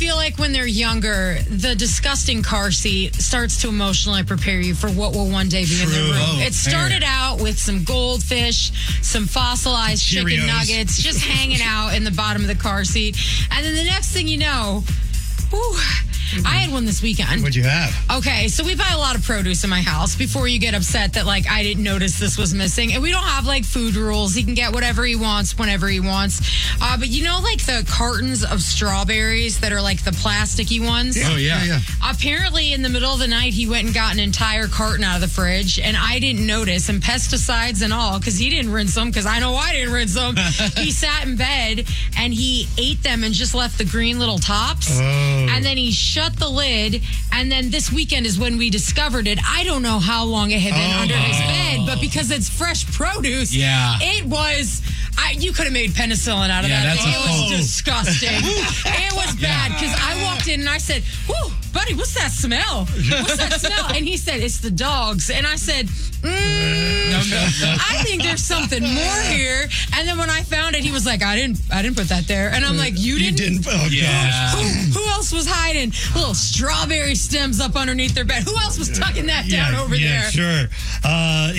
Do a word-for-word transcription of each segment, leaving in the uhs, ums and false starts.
feel like when they're younger, the disgusting car seat starts to emotionally prepare you for what will one day be in their room. Oh, it started fair. out with some goldfish, some fossilized Cheerios. chicken nuggets, just hanging out in the bottom of the car seat. And then the next thing you know, whew, I had one this weekend. What'd you have? Okay, so we buy a lot of produce in my house before you get upset that, like, I didn't notice this was missing. And we don't have, like, food rules. He can get whatever he wants whenever he wants. Uh, but you know, like, the cartons of strawberries that are, like, the plasticky ones? Yeah. Oh, yeah. yeah, yeah. Apparently, in the middle of the night, he went and got an entire carton out of the fridge, and I didn't notice, and pesticides and all, because he didn't rinse them, because I know I didn't rinse them. He sat in bed, and he ate them and just left the green little tops. Oh. And then he shut the lid, and then this weekend is when we discovered it. I don't know how long it had been Oh. under his bed, but because it's fresh produce, Yeah. it was... I, you could have made penicillin out of Yeah, that. that's It a was fault. disgusting. It was bad, because I walked in and I said, whew, buddy, what's that smell? What's that smell? And he said, it's the dogs. And I said, mm, No, no, no. I think there's something more here. And then when I found it, he was like, I didn't I didn't put that there. And I'm like, you You didn't? didn't. Oh, Yeah. Who, who else was hiding little strawberry stems up underneath their bed? Who else was tucking that down yeah, over yeah, there? sure. Uh,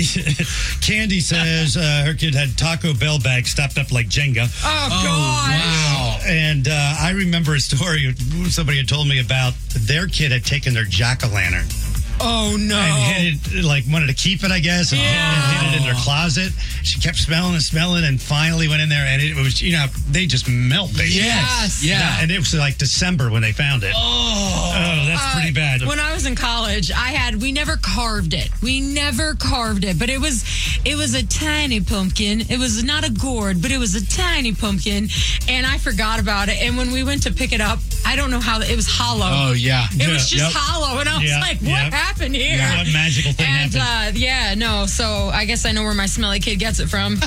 Candy says uh, her kid had Taco Bell bags stopped up like Jenga. Oh, Oh, God. wow. And uh, I remember a story somebody had told me about their kid had taken their jack-o'-lantern Oh, no. and hid it, like wanted to keep it, I guess, and, Yeah. and hid it in their closet. She kept smelling and smelling and finally went in there and it was, you know, they just melt, baby. Yes. Yeah. And it was like December when they found it. Oh. Oh, that's pretty bad. When I was in college, I had we never carved it. We never carved it, but it was it was a tiny pumpkin. It was not a gourd, but it was a tiny pumpkin, and I forgot about it. And when we went to pick it up, I don't know how it was hollow. Oh, yeah. It was Yeah, just yep. hollow, and I was Yeah, like, "What yep. happened here?" Yeah, what magical thing and, happened? uh, yeah, no. So I guess I know where my smelly kid gets it from. He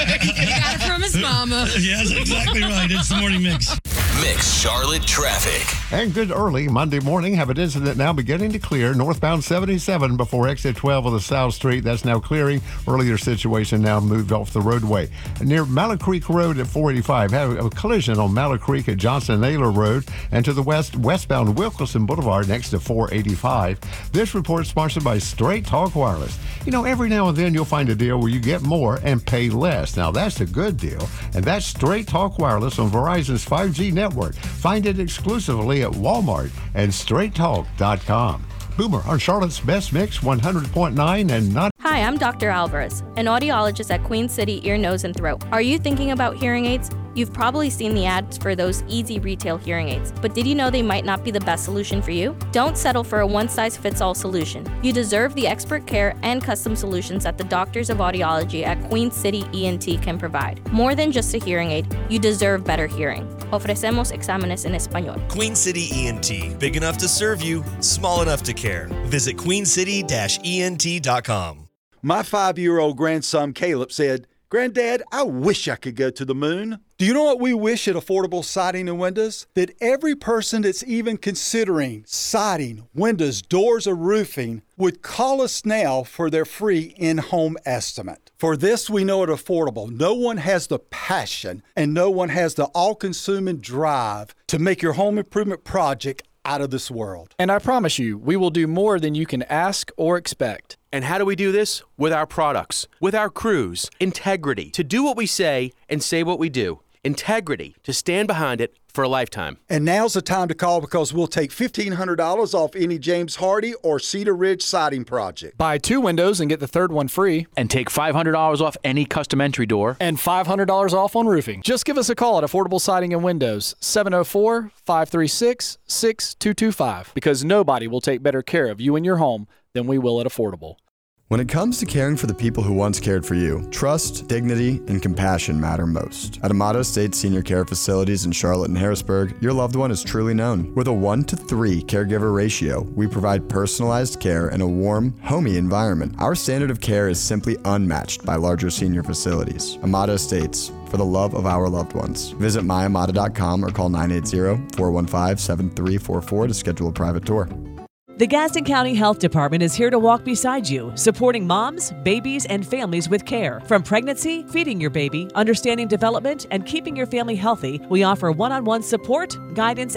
got it from his mama. Yeah, that's exactly right. It's the morning mix. Mix Charlotte traffic. And good early Monday morning. Have an incident now beginning to clear. Northbound seventy-seven before exit twelve of the South Street. That's now clearing. Earlier situation now moved off the roadway. Near Mallet Creek Road at four eighty-five. Have a collision on Mallet Creek at Johnson Naylor Road. And to the west, westbound Wilkerson Boulevard next to four eighty-five. This report sponsored by Straight Talk Wireless. You know, every now and then you'll find a deal where you get more and pay less. Now, that's a good deal. And that's Straight Talk Wireless on Verizon's five G network. Find it exclusively at Walmart and straight talk dot com. Boomer on Charlotte's Best Mix one hundred point nine and not. Hi, I'm Doctor Alvarez, an audiologist at Queen City Ear, Nose, and Throat. Are you thinking about hearing aids? You've probably seen the ads for those easy retail hearing aids, but did you know they might not be the best solution for you? Don't settle for a one-size-fits-all solution. You deserve the expert care and custom solutions that the doctors of audiology at Queen City E N T can provide. More than just a hearing aid, you deserve better hearing. Ofrecemos exámenes en español. Queen City E N T. Big enough to serve you, small enough to care. Visit queen city dash E N T dot com. My five-year-old grandson Caleb said, "Granddad, I wish I could go to the moon." Do you know what we wish at Affordable Siding and Windows? That every person that's even considering siding, windows, doors, or roofing would call us now for their free in-home estimate. For this, we know at Affordable, no one has the passion and no one has the all-consuming drive to make your home improvement project out of this world. And I promise you, we will do more than you can ask or expect. And how do we do this? With our products, with our crews, integrity, to do what we say and say what we do. Integrity, to stand behind it for a lifetime. And now's the time to call because we'll take fifteen hundred dollars off any James Hardy or Cedar Ridge siding project. Buy two windows and get the third one free. And take five hundred dollars off any custom entry door. And five hundred dollars off on roofing. Just give us a call at Affordable Siding and Windows, seven oh four, five three six, six two two five, because nobody will take better care of you and your home than we will at Affordable. When it comes to caring for the people who once cared for you, trust, dignity, and compassion matter most. At Amato State Senior Care Facilities in Charlotte and Harrisburg, your loved one is truly known. With a one to three caregiver ratio, we provide personalized care in a warm, homey environment. Our standard of care is simply unmatched by larger senior facilities. Amato Estates, for the love of our loved ones. Visit my amata dot com or call nine eight zero, four one five, seven three four four to schedule a private tour. The Gaston County Health Department is here to walk beside you, supporting moms, babies, and families with care. From pregnancy, feeding your baby, understanding development, and keeping your family healthy, we offer one-on-one support, guidance,